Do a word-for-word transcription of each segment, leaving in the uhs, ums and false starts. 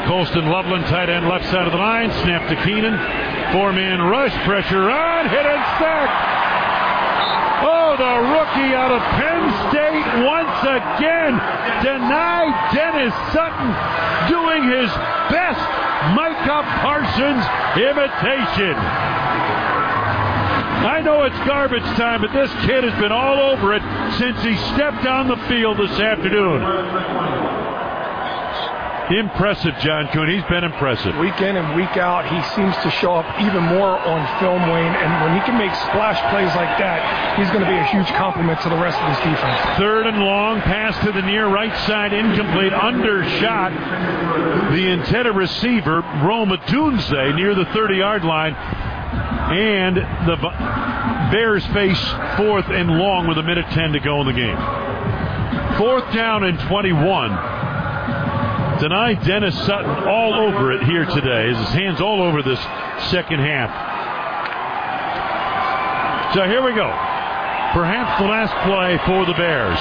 Colston Loveland, tight end, left side of the line. Snap to Keenan. Four-man rush. Pressure on. Hit and sack. Oh, the rookie out of Penn State once again denied Dennis Sutton doing his best Micah Parsons imitation. I know it's garbage time, but this kid has been all over it since he stepped on the field this afternoon. Impressive, John Kuhn. He's been impressive. Week in and week out, he seems to show up even more on film, Wayne. And when he can make splash plays like that, he's going to be a huge compliment to the rest of his defense. Third and long, pass to the near right side, incomplete, undershot. The intended receiver, Rome Odunze, near the thirty-yard line. And the Bears face fourth and long with a minute ten to go in the game. Fourth down and twenty-one. Deny Dennis Sutton all over it here today. His hands all over this second half. So here we go. Perhaps the last play for the Bears.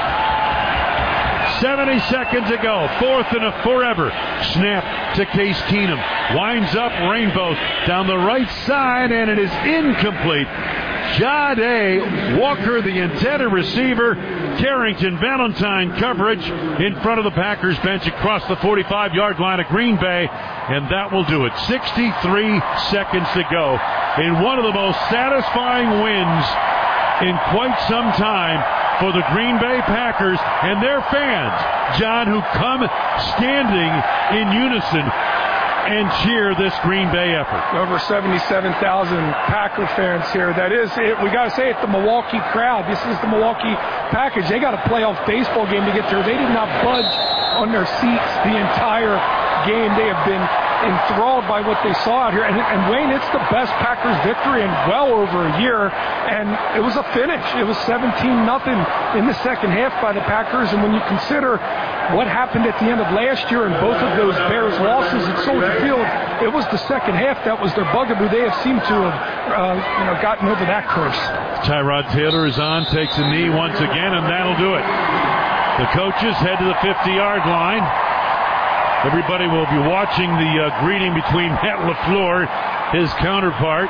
seventy seconds to go. Fourth and a forever. Snap to Case Keenum. Winds up Rainbow down the right side, and it is incomplete. Jahdae Walker, the intended receiver. Carrington Valentine coverage in front of the Packers bench across the forty-five-yard line of Green Bay, and that will do it. sixty-three seconds to go in one of the most satisfying wins in quite some time for the Green Bay Packers and their fans, John, who come standing in unison and cheer this Green Bay effort. Over seventy-seven thousand Packer fans here. That is it. We got to say it, the Milwaukee crowd. This is the Milwaukee package. They got a playoff baseball game to get there. They did not budge on their seats the entire game. They have been enthralled by what they saw out here. And, and Wayne, it's the best Packers victory in well over a year. And it was a finish. It was seventeen nothing in the second half by the Packers. And when you consider what happened at the end of last year in both of those Bears losses at Soldier Field, it was the second half that was their bugaboo. They have seemed to have uh, you know, gotten over that curse. Tyrod Taylor is on, takes a knee once again, and that'll do it. The coaches head to the fifty-yard line. Everybody will be watching the uh, greeting between Matt LaFleur, his counterpart,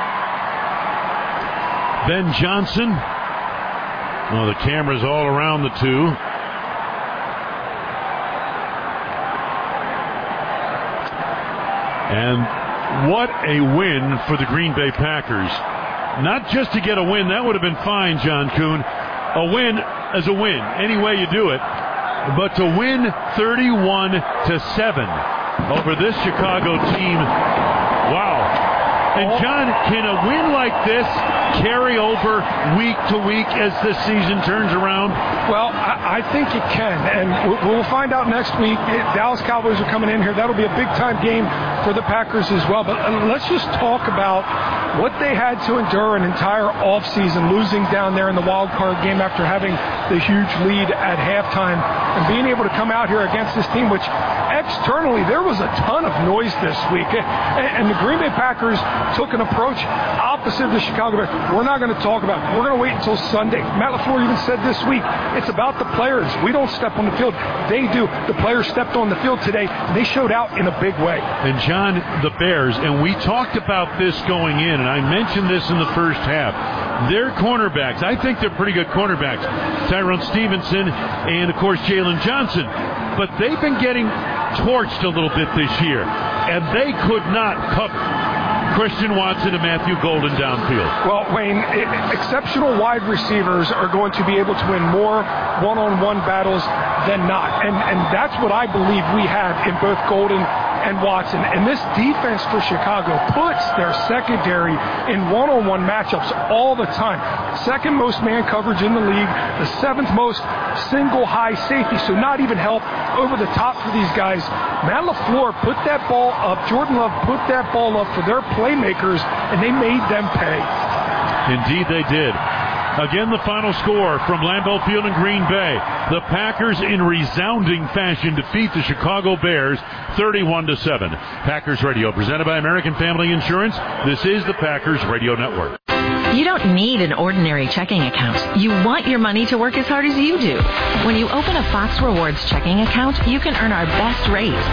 Ben Johnson. Oh, the camera's all around the two. And what a win for the Green Bay Packers. Not just to get a win, that would have been fine, John Kuhn. A win is a win, any way you do it. But to win thirty-one to seven over this Chicago team, wow. And John, can a win like this carry over week to week as this season turns around? Well, I, I think it can, and we'll, we'll find out next week. Dallas Cowboys are coming in here. That'll be a big-time game for the Packers as well. But let's just talk about what they had to endure an entire offseason, losing down there in the wild card game after having the huge lead at halftime, and being able to come out here against this team, which externally there was a ton of noise this week. And the Green Bay Packers took an approach opposite of the Chicago Bears. We're not going to talk about it. We're going to wait until Sunday. Matt LaFleur even said this week, it's about the players. We don't step on the field. They do. The players stepped on the field today. They showed out in a big way. And John, the Bears, and we talked about this going in, and I mentioned this in the first half. Their cornerbacks, I think they're pretty good cornerbacks. Tyrone Stevenson and, of course, Jalen Johnson. But they've been getting torched a little bit this year, and they could not cover Christian Watson and Matthew Golden downfield. Well, Wayne, exceptional wide receivers are going to be able to win more one-on-one battles than not. And, and that's what I believe we have in both Golden and Watson. And this defense for Chicago puts their secondary in one-on-one matchups all the time. Second most man coverage in the league, the seventh most single high safety, so not even help over the top for these guys. Matt LaFleur put that ball up, Jordan Love put that ball up for their playmakers, and they made them pay. Indeed they did. Again, the final score from Lambeau Field in Green Bay. The Packers, in resounding fashion, defeat the Chicago Bears thirty-one to seven. Packers Radio, presented by American Family Insurance. This is the Packers Radio Network. You don't need an ordinary checking account. You want your money to work as hard as you do. When you open a Fox Rewards checking account, you can earn our best rate.